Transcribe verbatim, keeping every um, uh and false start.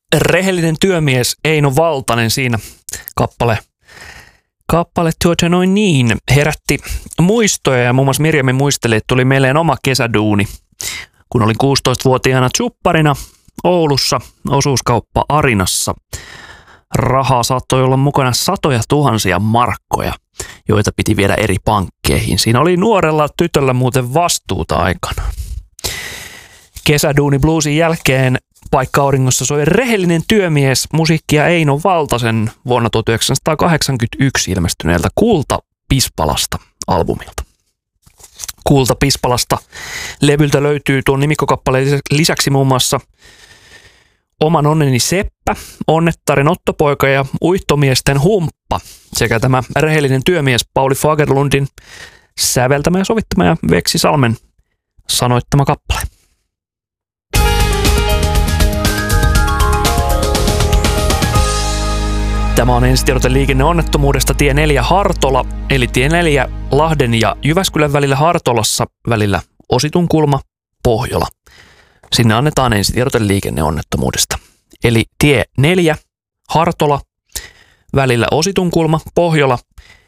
Rehellinen työmies Eino Valtanen siinä kappale. Kappale tuota noin niin herätti muistoja ja muun muassa Mirjami muisteli, että tuli mieleen oma kesäduuni, kun olin kuusitoistavuotiaana tjupparina Oulussa osuuskauppa Arinassa. Rahaa saattoi olla mukana satoja tuhansia markkoja, joita piti viedä eri pankkeihin. Siinä oli nuorella tytöllä muuten vastuuta aikana. Kesäduuni bluesin jälkeen Paikka auringossa soi Rehellinen työmies musiikkia Eino Valtasen vuonna tuhatyhdeksänsataakahdeksankymmentäyksi ilmestyneeltä Kulta Pispalasta albumilta. Kulta Pispalasta levyltä löytyy tuon nimikkokappaleen lisäksi muun muassa Oman onneni Seppä, Onnettaren Ottopoika ja Uittomiesten humppa sekä tämä Rehellinen työmies Pauli Fagerlundin säveltämä ja sovittama ja Veksi Salmen sanoittama kappale. Tämä on ensitiedote liikenneonnettomuudesta tie neljä Hartola, eli tie neljä Lahden ja Jyväskylän välillä Hartolassa välillä Ositunkulma Pohjola. Sinne annetaan ensitiedote liikenneonnettomuudesta. Eli tie neljä Hartola välillä Ositunkulma Pohjola